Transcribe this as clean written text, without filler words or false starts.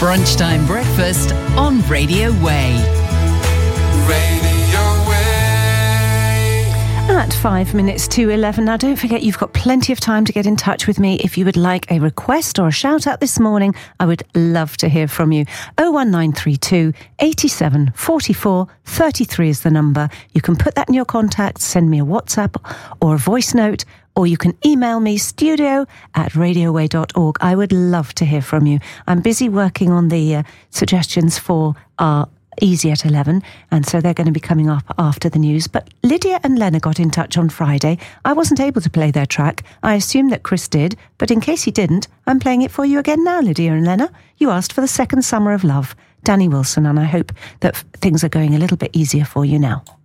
Brunchtime breakfast on Radio Way. Radio Way. At 5 minutes to 11. Now, don't forget, you've got plenty of time to get in touch with me. If you would like a request or a shout out this morning, I would love to hear from you. 01932 87 44 33 is the number. You can put that in your contacts, send me a WhatsApp or a voice note, or you can email me, studio@radioway.org. I would love to hear from you. I'm busy working on the suggestions for our Easy at 11, and so they're going to be coming up after the news. But Lydia and Lena got in touch on Friday. I wasn't able to play their track. I assume that Chris did, but in case he didn't, I'm playing it for you again now, Lydia and Lena. You asked for The Second Summer of Love, Danny Wilson, and I hope that things are going a little bit easier for you now.